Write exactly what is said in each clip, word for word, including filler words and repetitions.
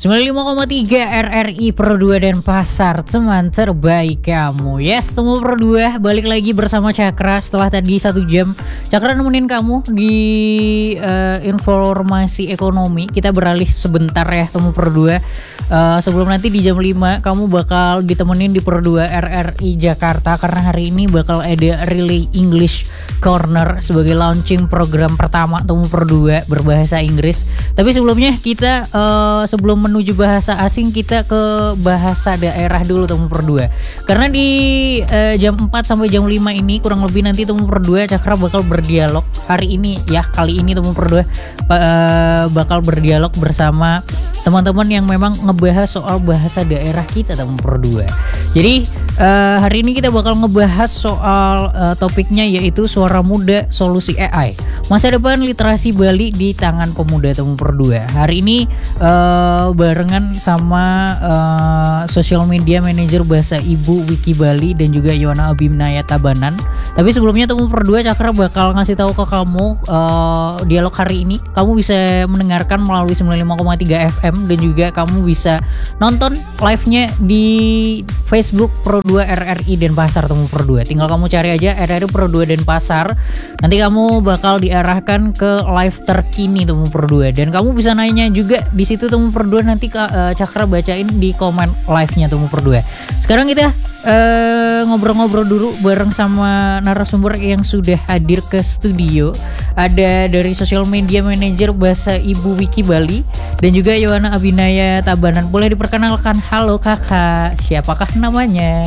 sembilan puluh lima koma tiga R R I Pro dua Denpasar, teman terbaik kamu. Yes, temu Pro dua balik lagi bersama Cakra setelah tadi satu jam Cakra nemenin kamu di uh, informasi ekonomi. Kita beralih sebentar ya temu Pro dua. Uh, sebelum nanti di jam lima kamu bakal ditemenin di Pro dua R R I Jakarta, karena hari ini bakal ada Relay English Corner sebagai launching program pertama temu Pro dua berbahasa Inggris. Tapi sebelumnya kita uh, sebelum menuju bahasa asing, kita ke bahasa daerah dulu temu Pro dua. Karena di uh, jam empat sampai jam lima ini kurang lebih nanti temu Pro dua Cakra bakal berdialog hari ini ya, kali ini temu Pro dua uh, bakal berdialog bersama teman-teman yang memang ngebahas soal bahasa daerah kita temu Pro dua. Jadi uh, hari ini kita bakal ngebahas soal uh, topiknya yaitu suara muda solusi A I. Masa depan literasi Bali di tangan pemuda temu Pro dua. Hari ini uh, barengan sama uh, social media manager bahasa ibu Wiki Bali dan juga Yohana Abimnaya Tabanan. Tapi sebelumnya temu Pro dua Cakra bakal ngasih tahu ke kamu uh, dialog hari ini kamu bisa mendengarkan melalui sembilan puluh lima koma tiga F M, dan juga kamu bisa nonton live-nya di Facebook Pro dua R R I Denpasar temu Pro dua. Tinggal kamu cari aja R R I Pro dua Denpasar. Nanti kamu bakal diarahkan ke live terkini temu Pro dua, dan kamu bisa nanya juga di situ temu Pro dua, nanti uh, Cakra bacain di komen live-nya temu Pro dua. Sekarang kita uh, ngobrol-ngobrol dulu bareng sama narasumber yang sudah hadir ke studio. Ada dari social media manager bahasa ibu Wiki Bali dan juga Yohana Abinaya Tabanan. Boleh diperkenalkan? Halo kakak, siapakah namanya?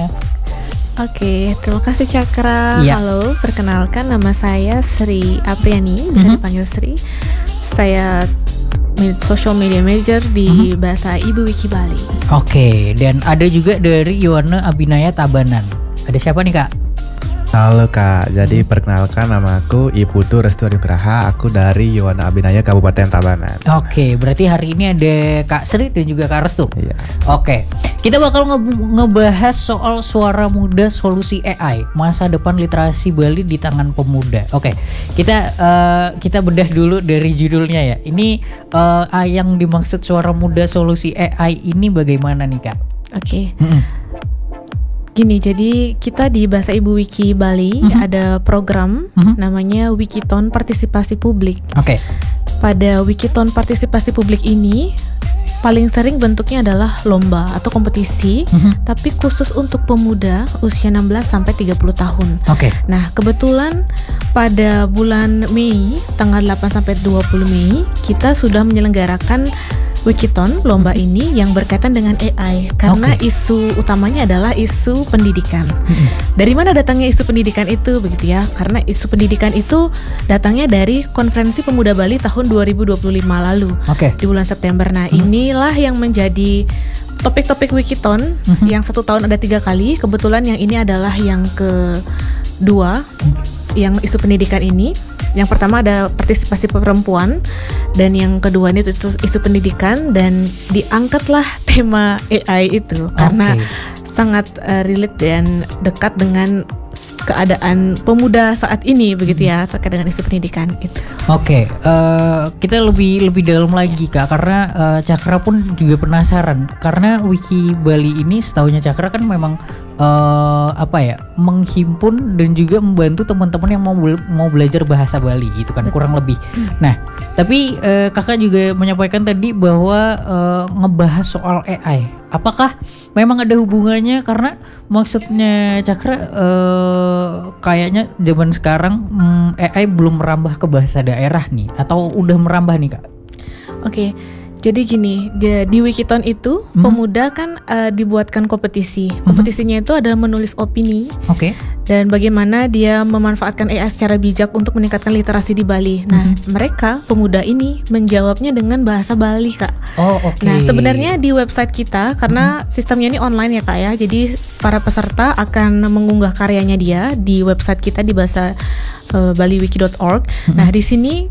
Oke, terima kasih Cakra. Ya. Halo, perkenalkan nama saya Sri Apriani, bisa Mm-hmm. dipanggil Sri. Saya social media manager di Mm-hmm. bahasa ibu Wiki Bali. Oke, dan ada juga dari Yohana Abinaya Tabanan. Ada siapa nih kak? Halo Kak, jadi perkenalkan nama aku Iputu Restu Anugraha, aku dari Yohana Abinaya Kabupaten Tabanan. Oke, berarti hari ini ada Kak Sri dan juga Kak Restu. Iya. Oke, kita bakal nge- ngebahas soal suara muda solusi A I, masa depan literasi Bali di tangan pemuda. Oke, kita uh, kita bedah dulu dari judulnya ya. Ini uh, yang dimaksud suara muda solusi A I ini bagaimana nih Kak? Oke. Mm-mm. Gini, jadi kita di bahasa ibu Wiki Bali Mm-hmm. ada program Mm-hmm. namanya Wikiton Partisipasi Publik. Oke. Pada Wikiton Partisipasi Publik ini paling sering bentuknya adalah lomba atau kompetisi, Mm-hmm. tapi khusus untuk pemuda usia enam belas sampai tiga puluh tahun. Oke. Nah, kebetulan pada bulan Mei, tanggal delapan sampai dua puluh Mei, kita sudah menyelenggarakan Wikiton, lomba ini yang berkaitan dengan A I, karena Oke. isu utamanya adalah isu pendidikan. Mm-mm. Dari mana datangnya isu pendidikan itu, begitu ya? Karena isu pendidikan itu datangnya dari Konferensi Pemuda Bali tahun dua ribu dua puluh lima lalu, Oke. di bulan September. Nah, Hmm. inilah yang menjadi topik-topik Wikiton Mhm. yang satu tahun ada tiga kali. Kebetulan yang ini adalah yang kedua, yang isu pendidikan ini. Yang pertama ada partisipasi perempuan, dan yang kedua ini itu isu pendidikan, dan diangkatlah tema A I itu karena Oke. sangat uh, relate dan dekat dengan keadaan pemuda saat ini, begitu ya, terkait dengan isu pendidikan itu. Oke, eh, kita lebih lebih dalam lagi kak, karena eh, Cakra pun juga penasaran, karena Wiki Bali ini setahunya Cakra kan memang eh, apa ya, menghimpun dan juga membantu teman-teman yang mau bel- mau belajar bahasa Bali gitu kan, kurang lebih. Nah, tapi eh, kakak juga menyampaikan tadi bahwa eh, ngebahas soal A I. Apakah memang ada hubungannya? Karena maksudnya Cakra eh, kayaknya zaman sekarang hmm, A I belum merambah ke bahasa daerah nih, atau udah merambah nih kak? Oke, jadi gini, di, di Wikiton itu Mhm. pemuda kan uh, dibuatkan kompetisi. Kompetisinya itu adalah menulis opini Oke. dan bagaimana dia memanfaatkan A I secara bijak untuk meningkatkan literasi di Bali. Nah, mereka pemuda ini menjawabnya dengan bahasa Bali, Kak. Oh oke. Nah, sebenarnya di website kita, karena sistemnya ini online ya Kak ya, jadi para peserta akan mengunggah karyanya dia di website kita di bahasa uh, baliwiki dot org. Nah, di sini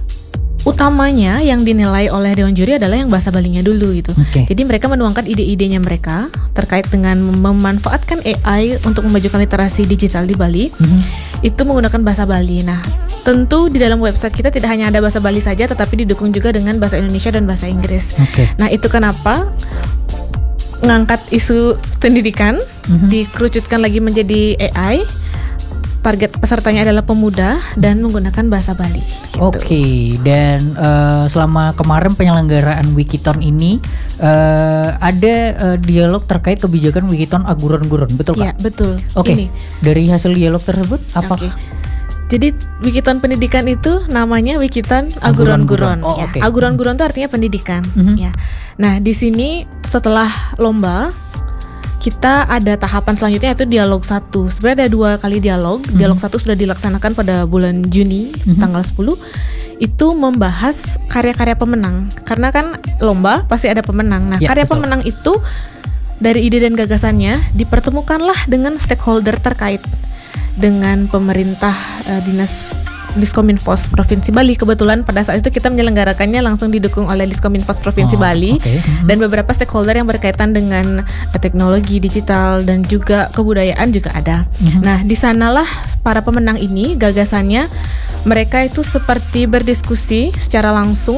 utamanya yang dinilai oleh Dewan Juri adalah yang bahasa Balinya dulu gitu. Oke. Jadi mereka menuangkan ide-idenya mereka terkait dengan memanfaatkan A I untuk memajukan literasi digital di Bali. Mhm. Itu menggunakan bahasa Bali. Nah, tentu di dalam website kita tidak hanya ada bahasa Bali saja, tetapi didukung juga dengan bahasa Indonesia dan bahasa Inggris. Oke. Nah, itu kenapa ngangkat isu pendidikan, mm-hmm. dikerucutkan lagi menjadi A I. Target pesertanya adalah pemuda dan menggunakan bahasa Bali. Gitu. Oke, dan uh, selama kemarin penyelenggaraan Wikiton ini uh, ada uh, dialog terkait kebijakan Wikiton Aguron-Guron, betul Kak? Iya, betul. Oke, Ini. dari hasil dialog tersebut apa? Oke. Jadi Wikiton pendidikan itu namanya Wikiton Aguron-Guron. Aguron-Guron. Oh, Ya. okay. Aguron-Guron itu artinya pendidikan. Mm-hmm. Ya. Nah, di sini setelah lomba kita ada tahapan selanjutnya yaitu dialog satu. Sebenarnya ada dua kali dialog. Mm-hmm. Dialog satu sudah dilaksanakan pada bulan Juni, mm-hmm. tanggal sepuluh. Itu membahas karya-karya pemenang. Karena kan lomba pasti ada pemenang. Nah, ya, karya betul. pemenang itu dari ide dan gagasannya dipertemukanlah dengan stakeholder terkait, dengan pemerintah uh, dinas Diskominfos Provinsi Bali. Kebetulan pada saat itu kita menyelenggarakannya langsung didukung oleh Diskominfos Provinsi oh, Bali, okay. mm-hmm. dan beberapa stakeholder yang berkaitan dengan uh, teknologi digital dan juga kebudayaan juga ada. Mm-hmm. Nah, di sanalah para pemenang ini gagasannya mereka itu seperti berdiskusi secara langsung,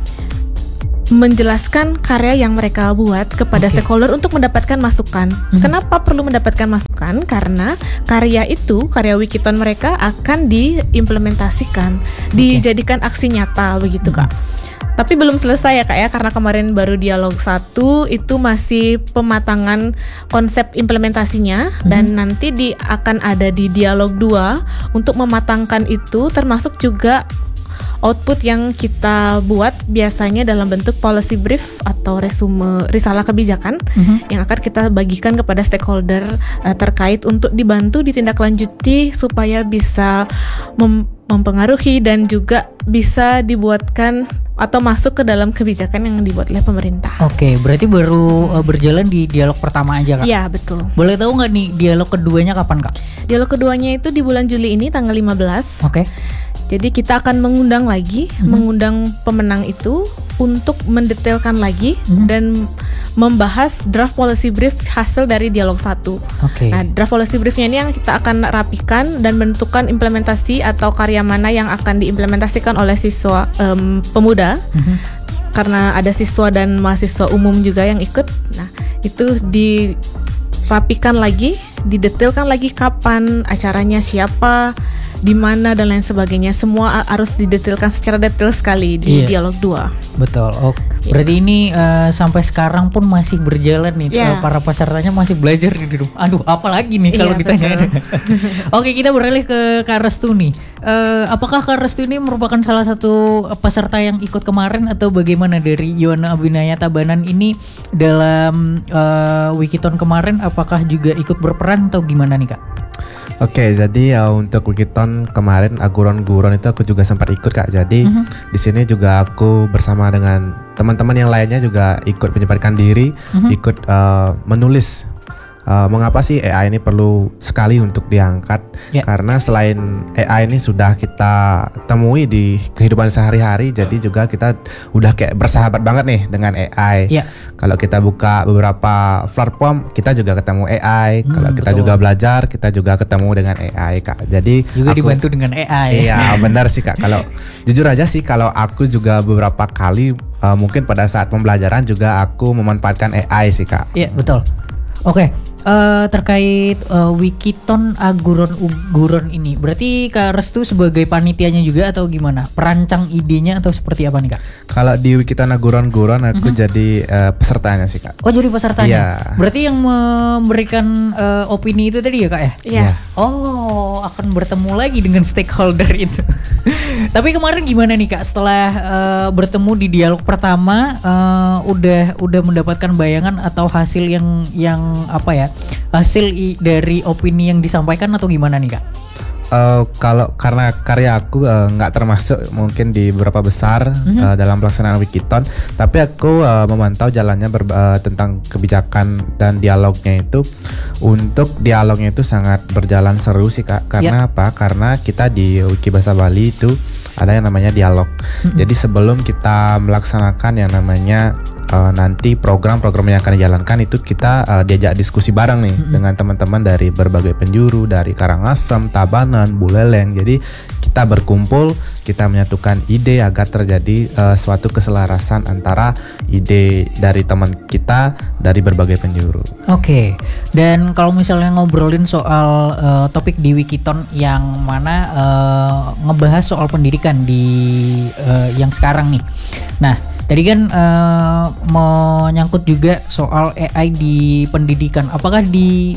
menjelaskan karya yang mereka buat kepada okay. stakeholder untuk mendapatkan masukan. Mm-hmm. Kenapa perlu mendapatkan masukan? Karena karya itu, karya Wikiton mereka akan diimplementasikan, okay. dijadikan aksi nyata begitu mm-hmm. Kak. Tapi belum selesai ya Kak ya, karena kemarin baru dialog satu, itu masih pematangan konsep implementasinya, mm-hmm. dan nanti di, akan ada di dialog dua untuk mematangkan itu, termasuk juga output yang kita buat biasanya dalam bentuk policy brief atau resume risalah kebijakan, mm-hmm. yang akan kita bagikan kepada stakeholder uh, terkait untuk dibantu ditindaklanjuti supaya bisa mem- mempengaruhi dan juga bisa dibuatkan atau masuk ke dalam kebijakan yang dibuat oleh pemerintah. Oke, berarti baru uh, berjalan di dialog pertama aja Kak? Iya, betul. Boleh tahu nggak nih dialog keduanya kapan Kak? Dialog keduanya itu di bulan Juli ini tanggal lima belas. Oke. Jadi kita akan mengundang lagi, mm-hmm. mengundang pemenang itu untuk mendetailkan lagi, mm-hmm. dan membahas draft policy brief hasil dari dialog satu. Okay. Nah, draft policy briefnya ini yang kita akan rapikan dan menentukan implementasi atau karya mana yang akan diimplementasikan oleh siswa um, pemuda, mm-hmm. karena ada siswa dan mahasiswa umum juga yang ikut. Nah, itu dirapikan lagi, didetailkan lagi kapan acaranya, siapa, di mana dan lain sebagainya. Semua harus didetailkan secara detail sekali di iya. dialog dua. Betul. Oh, berarti ini uh, sampai sekarang pun masih berjalan nih. Yeah. Uh, para pesertanya masih belajar di rumah. Aduh, apalagi nih kalau yeah, ditanya. Oke, kita beralih ke Kak Restu nih. Uh, apakah Kak Restu ini merupakan salah satu peserta yang ikut kemarin atau bagaimana dari Yowana Abinaya Tabanan ini dalam uh, Wikiton kemarin? Apakah juga ikut berperan atau gimana nih Kak? Oke, jadi uh, untuk Wikiton kemarin Aguron-Guron itu aku juga sempat ikut Kak. Jadi uh-huh. di sini juga aku bersama dengan teman-teman yang lainnya juga ikut menyempatkan diri, uh-huh. ikut uh, menulis uh, mengapa sih A I ini perlu sekali untuk diangkat. Yeah. Karena selain A I ini sudah kita temui di kehidupan sehari-hari, jadi juga kita udah kayak bersahabat banget nih dengan A I. Yeah. Kalau kita buka beberapa platform, kita juga ketemu A I. Hmm, Kalau kita betul. juga belajar, kita juga ketemu dengan A I Kak. Jadi juga aku, dibantu dengan A I. Iya, benar sih Kak. Kalau jujur aja sih, kalau aku juga beberapa kali uh, mungkin pada saat pembelajaran juga aku memanfaatkan A I sih Kak. Iya, betul. Oke, uh, terkait uh, Wikiton Aguron-Guron ini, berarti Kak Restu sebagai panitianya juga atau gimana? Perancang idenya atau seperti apa nih Kak? Kalau di Wikiton Aguron-Guron aku uh-huh. jadi uh, pesertanya sih Kak. Oh, jadi pesertanya? Iya. Berarti yang memberikan uh, opini itu tadi ya Kak ya? Iya. Oh, akan bertemu lagi dengan stakeholder itu. Tapi kemarin gimana nih Kak? Setelah uh, bertemu di dialog pertama, uh, udah udah mendapatkan bayangan atau hasil yang yang apa ya, hasil i, dari opini yang disampaikan atau gimana nih Kak? Uh, kalau karena karya aku nggak uh, termasuk mungkin di beberapa besar mm-hmm. uh, dalam pelaksanaan Wikiton, tapi aku uh, memantau jalannya ber, uh, tentang kebijakan dan dialognya itu. Untuk dialognya itu sangat berjalan seru sih Kak. Karena yeah. apa? Karena kita di Wikibahasa Bali itu ada yang namanya dialog. Mm-hmm. Jadi sebelum kita melaksanakan yang namanya Uh, nanti program-program yang akan dijalankan itu kita uh, diajak diskusi bareng nih mm-hmm. dengan teman-teman dari berbagai penjuru, dari Karangasem, Tabanan, Buleleng. Jadi kita kita berkumpul, kita menyatukan ide agar terjadi uh, suatu keselarasan antara ide dari teman kita dari berbagai penjuru. Oke, dan kalau misalnya ngobrolin soal uh, topik di Wikiton yang mana uh, ngebahas soal pendidikan di uh, yang sekarang nih. Nah, tadi kan uh, menyangkut juga soal A I di pendidikan. Apakah di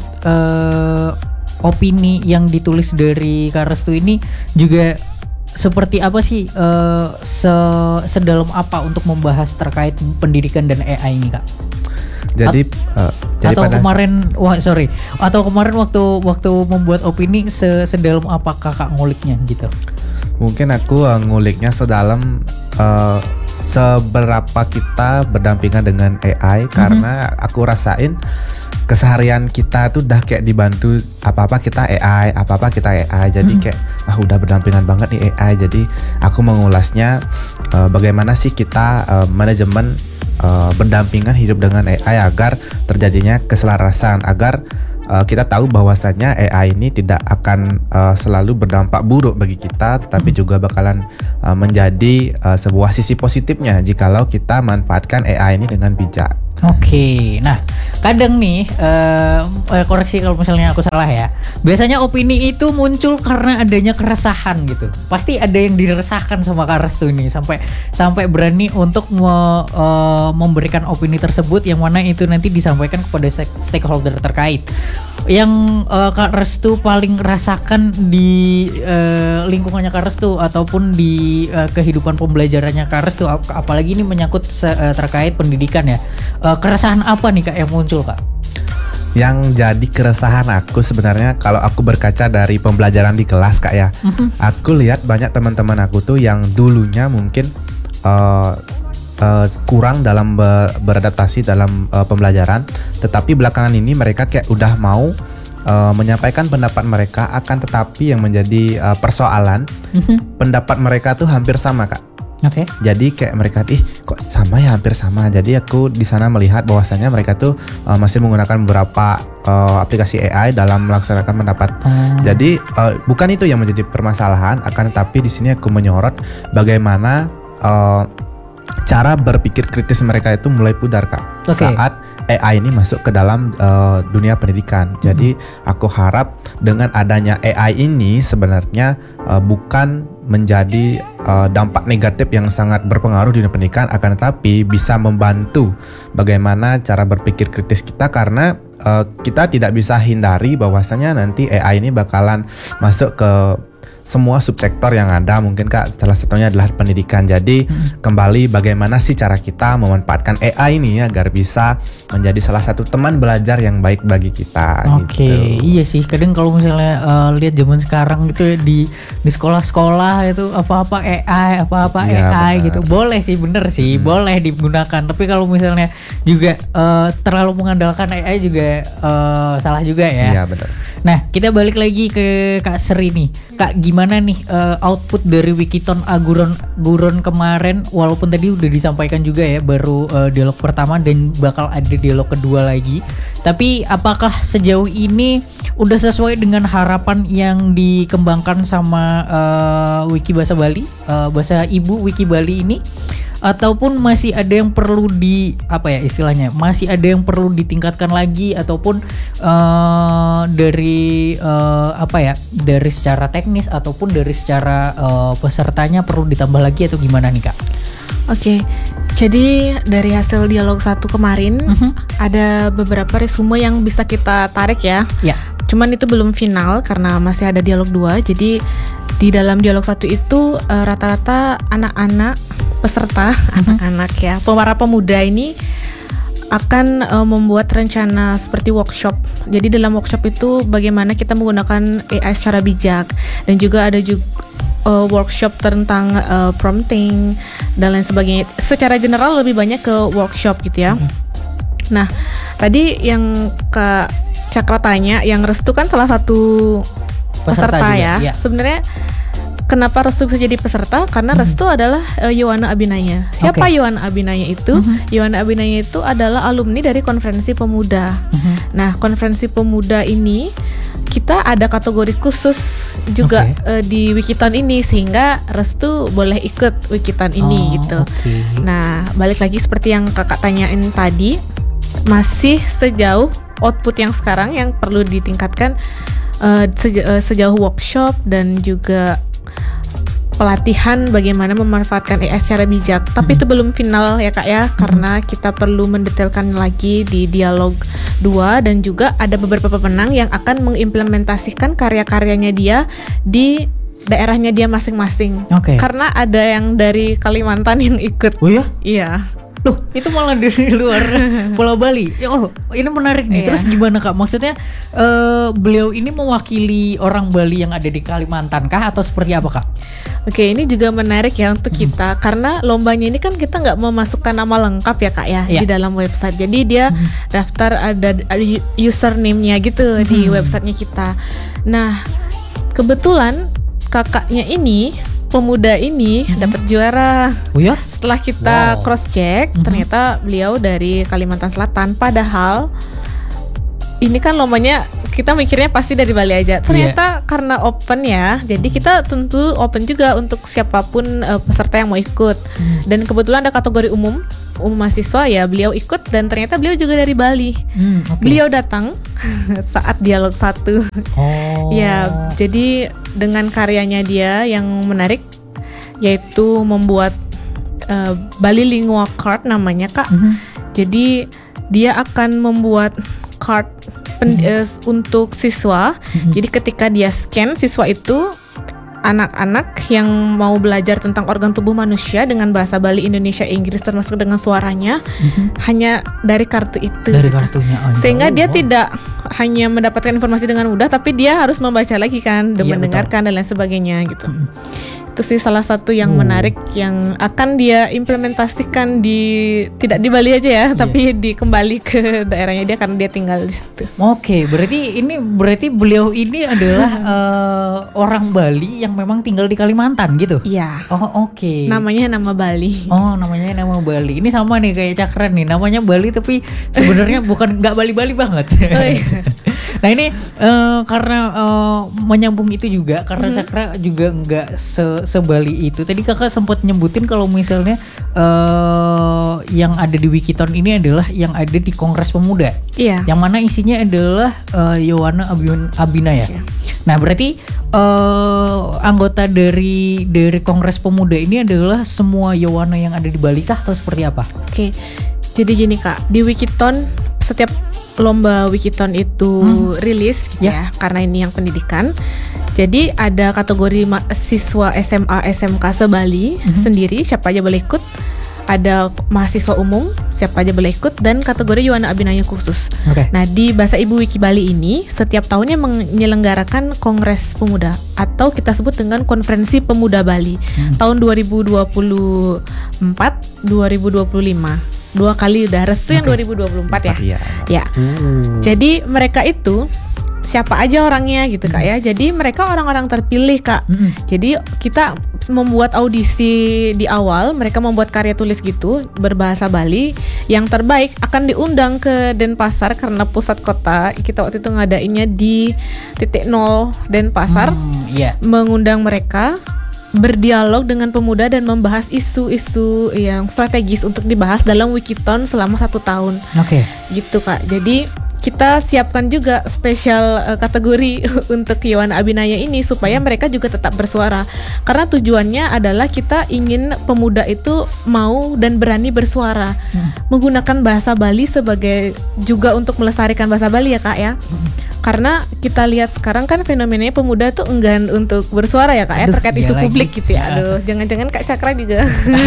uh, opini yang ditulis dari Kak Restu ini juga seperti apa sih, uh, se sedalam apa untuk membahas terkait pendidikan dan A I ini, Kak? Jadi, At- uh, jadi atau pada kemarin, wah sorry, atau kemarin waktu waktu membuat opini se sedalam apa Kakak nguliknya gitu? Mungkin aku uh, nguliknya sedalam uh, seberapa kita berdampingan dengan A I, mm-hmm. karena aku rasain keseharian kita tuh udah kayak dibantu apa-apa kita A I, apa-apa kita A I. Jadi hmm. kayak ah udah berdampingan banget nih A I. Jadi aku mengulasnya uh, bagaimana sih kita uh, manajemen uh, berdampingan hidup dengan A I agar terjadinya keselarasan, agar uh, kita tahu bahwasannya A I ini tidak akan uh, selalu berdampak buruk bagi kita, tetapi hmm. juga bakalan uh, menjadi uh, sebuah sisi positifnya jikalau kita manfaatkan A I ini dengan bijak. Oke, nah kadang nih uh, koreksi kalau misalnya aku salah ya. Biasanya opini itu muncul karena adanya keresahan gitu. Pasti ada yang diresahkan sama Kak Restu ini sampai sampai berani untuk me, uh, memberikan opini tersebut yang mana itu nanti disampaikan kepada stakeholder terkait. Yang uh, Kak Restu paling rasakan di uh, lingkungannya Kak Restu ataupun di uh, kehidupan pembelajarannya Kak Restu, ap- apalagi ini menyangkut se- uh, terkait pendidikan ya. Uh, keresahan apa nih Kak yang muncul, Kak? Yang jadi keresahan aku sebenarnya kalau aku berkaca dari pembelajaran di kelas, Kak ya. Mm-hmm. Aku lihat banyak teman-teman aku tuh yang dulunya mungkin uh, uh, kurang dalam ber- beradaptasi dalam uh, pembelajaran, tetapi belakangan ini mereka kayak udah mau uh, menyampaikan pendapat mereka, akan tetapi yang menjadi uh, persoalan, mm-hmm. pendapat mereka tuh hampir sama, Kak. Oke. Okay. Jadi kayak mereka ih kok sama ya, hampir sama. Jadi aku di sana melihat bahwasannya mereka tuh uh, masih menggunakan beberapa uh, aplikasi A I dalam melaksanakan pendapat. Hmm. Jadi uh, bukan itu yang menjadi permasalahan, akan tetapi di sini aku menyorot bagaimana uh, cara berpikir kritis mereka itu mulai pudar, Kak. Okay. Saat A I ini masuk ke dalam uh, dunia pendidikan. Hmm. Jadi aku harap dengan adanya A I ini sebenarnya uh, bukan menjadi uh, dampak negatif yang sangat berpengaruh di dunia pendidikan, akan tetapi bisa membantu bagaimana cara berpikir kritis kita, karena uh, kita tidak bisa hindari bahwasanya nanti A I ini bakalan masuk ke semua subsektor yang ada, mungkin Kak salah satunya adalah pendidikan. Jadi hmm. kembali bagaimana sih cara kita memanfaatkan A I ini agar bisa menjadi salah satu teman belajar yang baik bagi kita. Oke, okay. Gitu. Iya sih. Kadang kalau misalnya uh, lihat zaman sekarang gitu ya, di di sekolah-sekolah itu apa-apa A I, apa-apa ya, A I benar. Gitu. Boleh sih, bener sih, hmm. boleh digunakan. Tapi kalau misalnya juga uh, terlalu mengandalkan A I juga uh, salah juga ya. Iya benar. Nah, kita balik lagi ke Kak Sri nih. Kak, gimana nih uh, output dari Wikiton Aguron Guron kemarin? Walaupun tadi udah disampaikan juga ya, baru uh, dialog pertama dan bakal ada dialog kedua lagi. Tapi apakah sejauh ini udah sesuai dengan harapan yang dikembangkan sama uh, Wiki Bahasa Bali, uh, bahasa ibu Wiki Bali ini? Ataupun masih ada yang perlu di apa ya istilahnya, masih ada yang perlu ditingkatkan lagi, ataupun uh, dari uh, apa ya dari secara teknis ataupun dari secara uh, pesertanya perlu ditambah lagi atau gimana nih Kak? Oke, okay. Jadi dari hasil dialog satu kemarin uh-huh. ada beberapa resume yang bisa kita tarik ya. Ya. Cuman itu belum final karena masih ada dialog dua. Jadi di dalam dialog satu itu uh, rata-rata anak-anak peserta, uh-huh. anak-anak ya, para pemuda ini akan uh, membuat rencana seperti workshop. Jadi dalam workshop itu bagaimana kita menggunakan A I secara bijak, dan juga ada juga uh, workshop tentang uh, prompting dan lain sebagainya. Secara general lebih banyak ke workshop gitu ya. Uh-huh. Nah, tadi yang Kak Cakra tanya, yang Restu kan salah satu peserta, peserta ya. Iya. Sebenarnya kenapa Restu bisa jadi peserta? Karena mm-hmm. Restu adalah uh, Yowana Abinaya. Siapa okay. Yowana Abinaya itu? Mm-hmm. Yowana Abinaya itu adalah alumni dari Konferensi Pemuda. Mm-hmm. Nah, Konferensi Pemuda ini kita ada kategori khusus juga Oke. uh, di Wikiton ini, sehingga Restu boleh ikut Wikiton ini Oh, gitu. oke. Nah, balik lagi seperti yang kakak tanyain tadi, masih sejauh output yang sekarang yang perlu ditingkatkan, uh, seja- uh, sejauh workshop dan juga pelatihan bagaimana memanfaatkan A I secara bijak. Tapi itu belum final ya kak ya, karena kita perlu mendetailkan lagi di dialog dua, dan juga ada beberapa pemenang yang akan mengimplementasikan karya-karyanya dia di daerahnya dia masing-masing. Oke. Karena ada yang dari Kalimantan yang ikut. Oh ya? Iya. Loh, itu malah dari luar Pulau Bali. Oh, ini menarik nih. Iya. Terus gimana Kak? Maksudnya eh, beliau ini mewakili orang Bali yang ada di Kalimantan kah atau seperti apa Kak? Oke, ini juga menarik ya untuk kita, karena lombanya ini kan kita nggak memasukkan nama lengkap ya kak ya Iya. di dalam website. Jadi dia daftar ada, ada username-nya gitu di websitenya kita. Nah, kebetulan kakaknya ini, pemuda ini dapat juara. Oh ya? Setelah kita Wow. cross check, Mhm. ternyata beliau dari Kalimantan Selatan. Padahal ini kan lombanya kita mikirnya pasti dari Bali aja. Ternyata karena open ya, jadi kita tentu open juga untuk siapapun uh, peserta yang mau ikut. Dan kebetulan ada kategori umum, umum mahasiswa ya, beliau ikut dan ternyata beliau juga dari Bali. Hmm, oke. Beliau datang saat dialog satu. Oh. Ya, jadi dengan karyanya dia yang menarik, yaitu membuat uh, Bali Lingua Card namanya kak. Mhm. Jadi dia akan membuat card pen- eh, untuk siswa. Mhm. Jadi ketika dia scan, siswa itu anak-anak yang mau belajar tentang organ tubuh manusia dengan bahasa Bali, Indonesia, Inggris termasuk dengan suaranya, Mhm. hanya dari kartu itu. Dari kartunya. Oh, Sehingga oh, dia wow. tidak hanya mendapatkan informasi dengan mudah, tapi dia harus membaca lagi kan, dan Iya, mendengarkan dan lain sebagainya gitu. Mhm. Itu sih salah satu yang Oh. menarik yang akan dia implementasikan di, tidak di Bali aja ya, Iya. tapi di kembali ke daerahnya dia karena dia tinggal di situ. Oke, berarti ini berarti beliau ini adalah eh, orang Bali yang memang tinggal di Kalimantan gitu. Iya. Oh, oke. Namanya nama Bali. Oh, namanya nama Bali. Ini sama nih kayak Cakra nih, namanya Bali tapi sebenarnya bukan nggak Bali-Bali banget. Oh, iya. Nah ini eh, karena eh, menyambung itu juga, karena Mhm. Cakra juga nggak se sebali itu. Tadi kakak sempat nyebutin kalau misalnya eh, yang ada di Wikiton ini adalah yang ada di Kongres Pemuda, Iya. yang mana isinya adalah eh, Yowana Abin- Abinaya. Iya. Nah berarti eh, anggota dari dari Kongres Pemuda ini adalah semua Yowana yang ada di Bali kah atau seperti apa? Oke. Jadi gini Kak, di Wikiton setiap lomba Wikiton itu Hmm. rilis gitu Ya. ya, karena ini yang pendidikan. Jadi ada kategori ma- siswa S M A S M K se-Bali Mhm. sendiri, siapa aja boleh ikut. Ada mahasiswa umum, siapa aja boleh ikut, dan kategori Yowana Abinaya khusus. Oke. Nah, di Bahasa Ibu Wiki Bali ini setiap tahunnya menyelenggarakan Kongres Pemuda atau kita sebut dengan Konferensi Pemuda Bali Hmm. tahun dua ribu dua puluh empat dua ribu dua puluh lima. Dua kali udah, restu yang Oke. dua ribu dua puluh empat ya. Iya. Ya. Hmm. Jadi mereka itu siapa aja orangnya gitu Kak ya. Jadi mereka orang-orang terpilih Kak. Mm-mm. Jadi kita membuat audisi di awal, mereka membuat karya tulis gitu berbahasa Bali. Yang terbaik akan diundang ke Denpasar karena pusat kota. Kita waktu itu ngadainnya di titik nol Denpasar, Hmm, iya. mengundang mereka berdialog dengan pemuda dan membahas isu-isu yang strategis untuk dibahas dalam Wikiton selama satu tahun. Oke. Gitu Kak. Jadi kita siapkan juga spesial uh, kategori untuk Yowana Abinaya ini supaya mereka juga tetap bersuara. Karena tujuannya adalah kita ingin pemuda itu mau dan berani bersuara. Hmm. Menggunakan bahasa Bali sebagai juga untuk melestarikan bahasa Bali ya Kak ya. Karena kita lihat sekarang kan fenomenanya pemuda tuh enggan untuk bersuara ya Kak ya, Aduh, terkait iya isu lagi. publik gitu ya. Ya. Aduh, jangan-jangan Kak Cakra juga.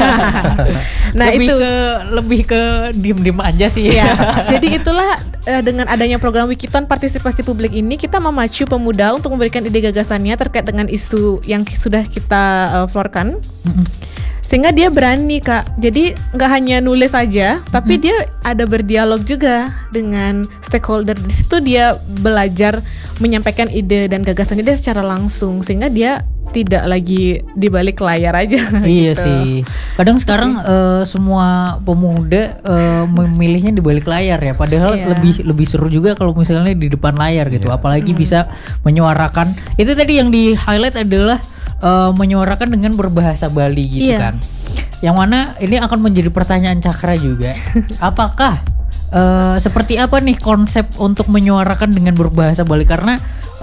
Nah, lebih itu ke lebih ke diem-diem aja sih. ya, jadi itulah eh, dengan adanya program Wikiton partisipasi publik ini kita memacu pemuda untuk memberikan ide gagasannya terkait dengan isu yang sudah kita eh, florkan, Mm-mm. sehingga dia berani Kak. Jadi nggak hanya nulis aja, tapi dia ada berdialog juga dengan stakeholder. Di situ dia belajar menyampaikan ide dan gagasannya dia secara langsung, sehingga dia tidak lagi di balik layar aja. Iya gitu. sih. Kadang sekarang uh, semua pemuda uh, memilihnya di balik layar ya. Padahal Iya. lebih lebih seru juga kalau misalnya di depan layar gitu. Iya. Apalagi bisa menyuarakan. Itu tadi yang di highlight adalah uh, menyuarakan dengan berbahasa Bali gitu Iya. kan. Yang mana ini akan menjadi pertanyaan Cakra juga. Apakah uh, seperti apa nih konsep untuk menyuarakan dengan berbahasa Bali? Karena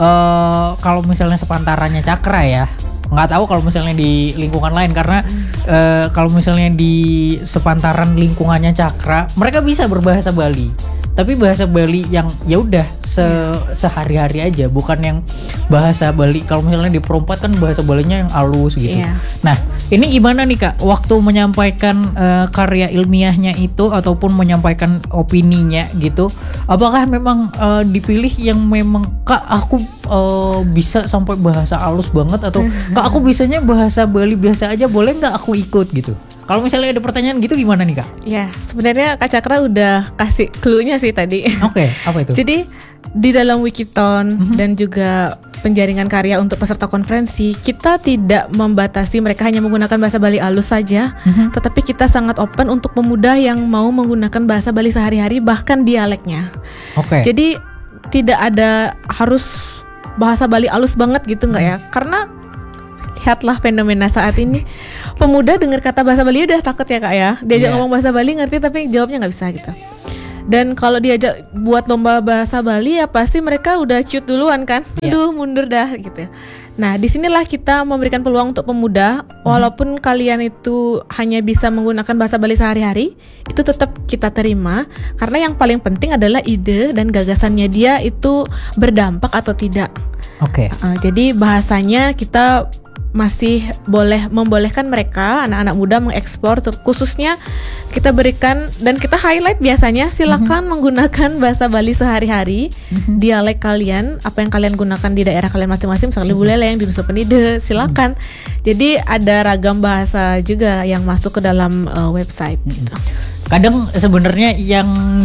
uh, kalau misalnya sepantarannya Cakra ya, nggak tahu kalau misalnya di lingkungan lain, karena uh, kalau misalnya di sepantaran lingkungannya Cakra mereka bisa berbahasa Bali, tapi bahasa Bali yang ya udah se sehari-hari aja, bukan yang bahasa Bali kalau misalnya di perempat kan bahasa Balinya yang halus gitu. Iya. Nah ini gimana nih Kak waktu menyampaikan uh, karya ilmiahnya itu ataupun menyampaikan opininya gitu, apakah memang uh, dipilih yang memang Kak aku uh, bisa sampai bahasa halus banget, atau Kak aku bisanya bahasa Bali biasa aja, boleh nggak aku ikut gitu? Kalau misalnya ada pertanyaan gitu gimana nih Kak? Ya, sebenarnya Kak Cakra udah kasih clue-nya sih tadi. Oke, apa itu? Jadi di dalam Wikiton Mhm. dan juga penjaringan karya untuk peserta konferensi, kita tidak membatasi mereka hanya menggunakan bahasa Bali halus saja, Mhm. tetapi kita sangat open untuk pemuda yang mau menggunakan bahasa Bali sehari-hari, bahkan dialeknya. Oke. Jadi tidak ada harus bahasa Bali halus banget gitu nggak ya? Karena lihatlah fenomena saat ini, pemuda dengar kata bahasa Bali udah takut ya Kak ya. Diajak Iya. ngomong bahasa Bali ngerti tapi jawabnya nggak bisa gitu. Dan kalau diajak buat lomba bahasa Bali ya pasti mereka udah cut duluan kan. Iya. Aduh mundur dah gitu. Nah disinilah kita memberikan peluang untuk pemuda, walaupun kalian itu hanya bisa menggunakan bahasa Bali sehari-hari, itu tetap kita terima, karena yang paling penting adalah ide dan gagasannya dia itu berdampak atau tidak. Oke. Uh, jadi bahasanya kita masih boleh membolehkan mereka anak-anak muda mengeksplor, ter- khususnya kita berikan dan kita highlight biasanya silakan menggunakan bahasa Bali sehari-hari, dialek kalian, apa yang kalian gunakan di daerah kalian masing-masing, misalnya buleleng, di Nusa Penida, silakan. Jadi ada ragam bahasa juga yang masuk ke dalam uh, website. Gitu. Kadang sebenarnya yang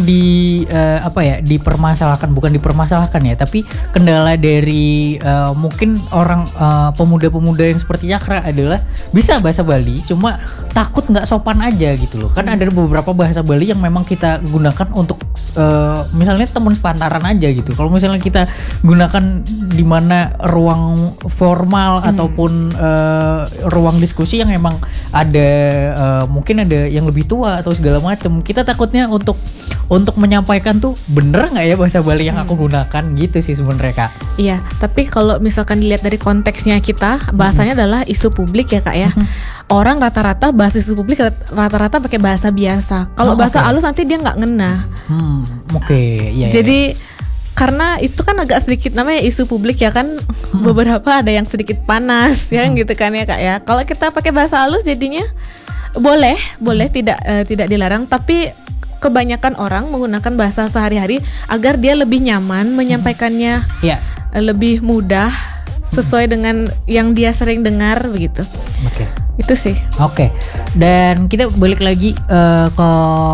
di eh, apa ya dipermasalahkan, bukan dipermasalahkan ya, tapi kendala dari eh, mungkin orang eh, pemuda-pemuda yang seperti Cakra adalah bisa bahasa Bali, cuma takut nggak sopan aja gitu loh. Kan ada beberapa bahasa Bali yang memang kita gunakan untuk eh, misalnya teman sepantaran aja gitu. Kalau misalnya kita gunakan di mana ruang formal Hmm. ataupun eh, ruang diskusi yang memang ada eh, mungkin ada yang lebih tua atau segala macam, kita takutnya untuk untuk menyampaikan tuh bener nggak ya bahasa Bali yang aku gunakan gitu sih sebenarnya Kak. Iya, tapi kalau misalkan dilihat dari konteksnya kita, bahasanya adalah isu publik ya Kak ya. Orang rata-rata bahasa isu publik rat- rata-rata pakai bahasa biasa. Kalau Oh, bahasa oke. halus nanti dia nggak ngena. Hmm, oke, iya. iya. Jadi karena itu kan agak sedikit namanya isu publik ya kan, beberapa ada yang sedikit panas ya gitu kan ya Kak ya. Kalau kita pakai bahasa halus jadinya boleh, boleh tidak eh, tidak dilarang, tapi kebanyakan orang menggunakan bahasa sehari-hari agar dia lebih nyaman menyampaikannya, Iya. eh, lebih mudah sesuai dengan yang dia sering dengar begitu. Oke. Itu sih. Oke. Dan kita balik lagi eh, ke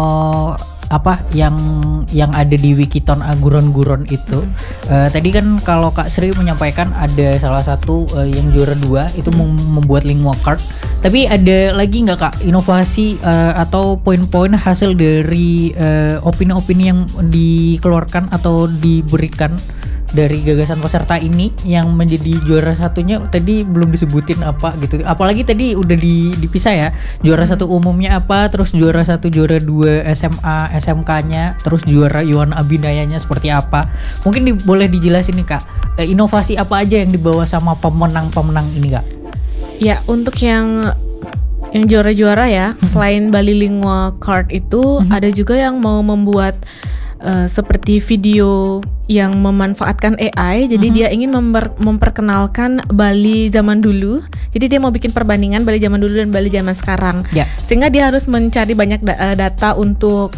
apa yang yang ada di Wikiton Aguron-Guron itu. Eh, tadi kan kalau Kak Sri menyampaikan ada salah satu eh, yang juara dua itu mem- membuat lingua card. Tapi ada lagi nggak Kak inovasi eh, atau poin-poin hasil dari eh, opini-opini yang dikeluarkan atau diberikan dari gagasan peserta ini yang menjadi juara satunya? Tadi belum disebutin apa gitu. Apalagi tadi udah di, dipisah ya. Juara satu umumnya apa, terus juara satu, juara dua S M A, S M K-nya, terus juara Yuan Abinayanya seperti apa. Mungkin di, boleh dijelasin nih Kak, eh, inovasi apa aja yang dibawa sama pemenang-pemenang ini Kak? Ya, untuk yang yang juara-juara ya, selain Bali Lingua Card itu, ada juga yang mau membuat uh, seperti video yang memanfaatkan A I. Jadi dia ingin memper- memperkenalkan Bali zaman dulu. Jadi dia mau bikin perbandingan Bali zaman dulu dan Bali zaman sekarang. Ya. Sehingga dia harus mencari banyak da- uh, data untuk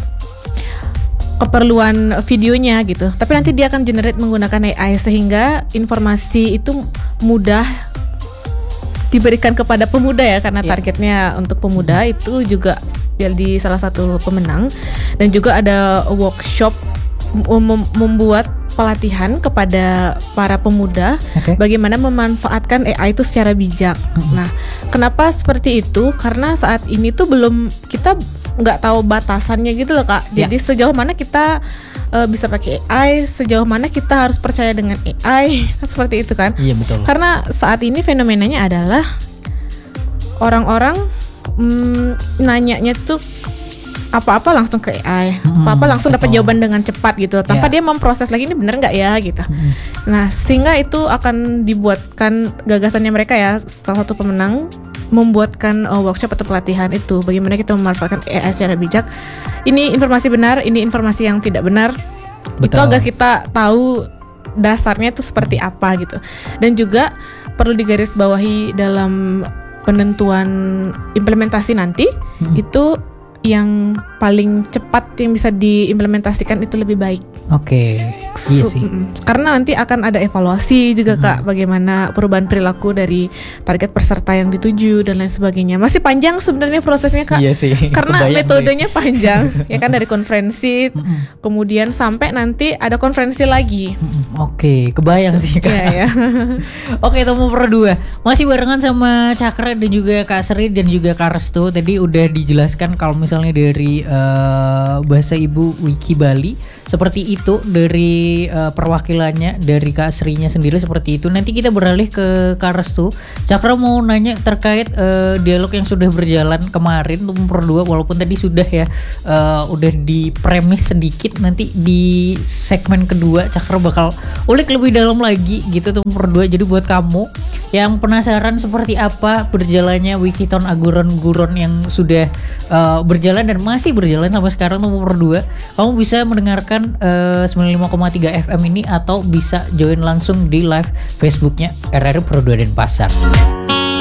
keperluan videonya gitu. Tapi nanti dia akan generate menggunakan A I sehingga informasi itu mudah diberikan kepada pemuda ya, karena Iya. targetnya untuk pemuda. Itu juga jadi salah satu pemenang. Dan juga ada workshop mem- membuat pelatihan kepada para pemuda Oke. bagaimana memanfaatkan A I itu secara bijak. Nah, kenapa seperti itu? Karena saat ini tuh belum, kita nggak tahu batasannya gitu loh Kak. Ya. Jadi sejauh mana kita uh, bisa pakai A I, sejauh mana kita harus percaya dengan A I, seperti itu kan? Iya betul. Karena saat ini fenomenanya adalah orang-orang mm, nanyanya tuh apa-apa langsung ke A I, Mm-mm, apa-apa langsung dapat betul. jawaban dengan cepat gitu, tanpa Ya. dia memproses lagi ini bener nggak ya gitu. Mm-mm. Nah, sehingga itu akan dibuatkan gagasannya mereka ya, salah satu pemenang membuatkan uh, workshop atau pelatihan itu bagaimana kita memanfaatkan A I secara bijak. Ini informasi benar, ini informasi yang tidak benar. Itu Betul. agar kita tahu dasarnya itu seperti apa gitu. Dan juga perlu digarisbawahi dalam penentuan implementasi nanti, Hmm. itu yang paling cepat yang bisa diimplementasikan itu lebih baik. Oke. Iya Su- sih. mm-mm. Karena nanti akan ada evaluasi juga Kak, bagaimana perubahan perilaku dari target peserta yang dituju dan lain sebagainya. Masih panjang sebenarnya prosesnya Kak. Iya sih. Karena Kebayang metodenya panjang, ya kan, dari konferensi, Mm-mm. kemudian sampai nanti ada konferensi lagi. Mm-mm. Oke, kebayang sih Kak. Ya ya. Oke, Temu Pro dua masih barengan sama Cakra dan juga Kak Sri dan juga Kak Restu. Tadi udah dijelaskan kalau misalnya dari uh, bahasa ibu Wiki Bali seperti itu, dari uh, perwakilannya dari Kak Srinya sendiri seperti itu. Nanti kita beralih ke Kak Restu. Cakra mau nanya terkait uh, dialog yang sudah berjalan kemarin Temu Pro dua, walaupun tadi sudah ya uh, udah di premis sedikit. Nanti di segmen kedua Cakra bakal ulik lebih dalam lagi gitu Temu Pro dua. Jadi buat kamu yang penasaran seperti apa berjalannya Wikiton Aguron-Guron yang sudah uh, berjalan dan masih berjalan sampai sekarang Temu Pro dua, kamu bisa mendengarkan uh, sembilan puluh lima koma tiga F M ini atau bisa join langsung di live Facebooknya R R I Pro dua Denpasar.